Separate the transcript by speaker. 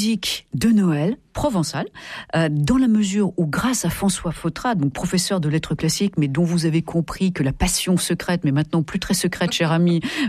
Speaker 1: musique de Noël provençale, dans la mesure où, grâce à François Vautrat, donc professeur de lettres classiques, mais dont vous avez compris que la passion secrète, mais maintenant plus très secrète, cher ami,